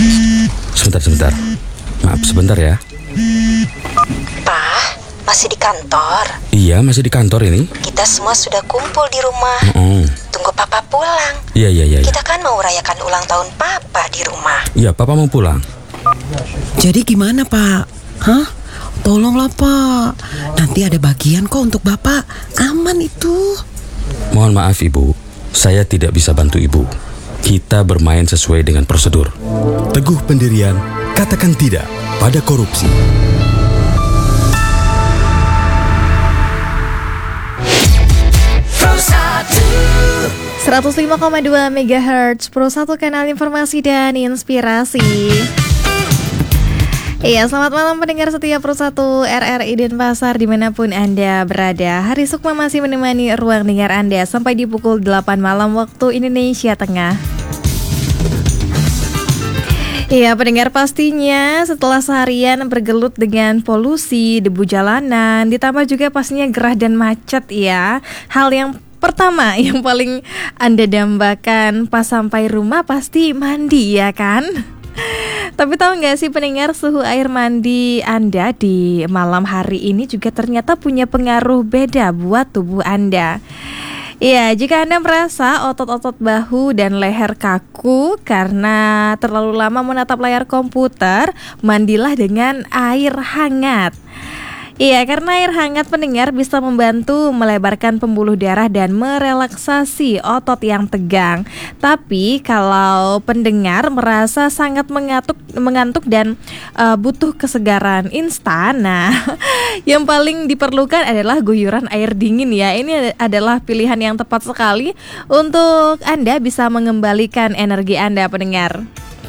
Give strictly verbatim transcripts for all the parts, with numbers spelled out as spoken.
Sebentar, sebentar. Maaf, sebentar ya. Pak, masih di kantor? Iya, masih di kantor ini. Kita semua sudah kumpul di rumah. Oh. Tunggu Papa pulang. Iya, iya, iya. Kita kan mau rayakan ulang tahun Papa di rumah. Iya, Papa mau pulang. Jadi gimana, Pak? Hah? Tolonglah, Pak. Nanti ada bagian kok untuk Bapak. Aman itu. Mohon maaf, Ibu. Saya tidak bisa bantu Ibu. Kita bermain sesuai dengan prosedur. Teguh pendirian, katakan tidak pada korupsi. seratus lima koma dua megahertz Pro satu, kanal informasi dan inspirasi. Iya, selamat malam pendengar setia Pro satu R R I Denpasar dimanapun Anda berada. Hari Sukma masih menemani ruang dengar Anda sampai di pukul delapan malam waktu Indonesia Tengah. Iya, pendengar, pastinya setelah seharian bergelut dengan polusi, debu jalanan, ditambah juga pastinya gerah dan macet ya. Hal yang pertama yang paling Anda dambakan pas sampai rumah pasti mandi ya kan? Tapi tahu nggak sih pendengar, suhu air mandi Anda di malam hari ini juga ternyata punya pengaruh beda buat tubuh Anda. Iya, jika Anda merasa otot-otot bahu dan leher kaku karena terlalu lama menatap layar komputer, mandilah dengan air hangat. Iya, karena air hangat pendengar bisa membantu melebarkan pembuluh darah dan merelaksasi otot yang tegang. Tapi kalau pendengar merasa sangat mengantuk, mengantuk dan uh, butuh kesegaran instan, nah yang paling diperlukan adalah guyuran air dingin ya. Ini adalah pilihan yang tepat sekali untuk Anda bisa mengembalikan energi Anda pendengar.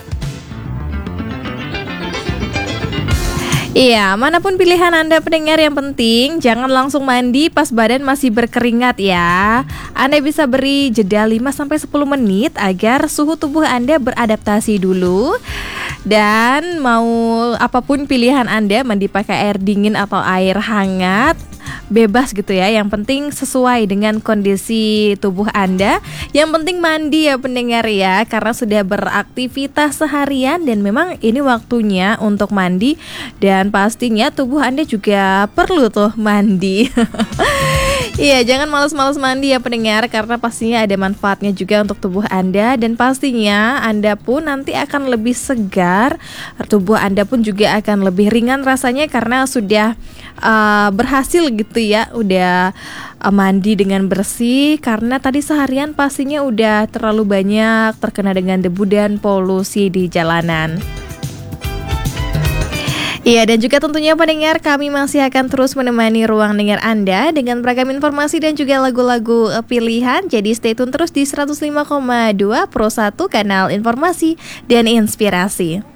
Iya, manapun pilihan Anda pendengar, yang penting jangan langsung mandi pas badan masih berkeringat ya. Anda bisa beri jeda lima sampai sepuluh menit agar suhu tubuh Anda beradaptasi dulu. Dan mau apapun pilihan Anda, mandi pakai air dingin atau air hangat, bebas gitu ya. Yang penting sesuai dengan kondisi tubuh Anda. Yang penting mandi ya pendengar ya, karena sudah beraktivitas seharian dan memang ini waktunya untuk mandi. Dan pastinya tubuh Anda juga perlu tuh mandi. Iya, jangan malas-malas mandi ya pendengar, karena pastinya ada manfaatnya juga untuk tubuh Anda. Dan pastinya Anda pun nanti akan lebih segar, tubuh Anda pun juga akan lebih ringan rasanya karena sudah uh, berhasil gitu ya, udah uh, mandi dengan bersih. Karena tadi seharian pastinya udah terlalu banyak terkena dengan debu dan polusi di jalanan. Iya, dan juga tentunya pendengar, kami masih akan terus menemani ruang dengar Anda dengan beragam informasi dan juga lagu-lagu pilihan. Jadi stay tune terus di seratus lima koma dua Pro satu, kanal informasi dan inspirasi.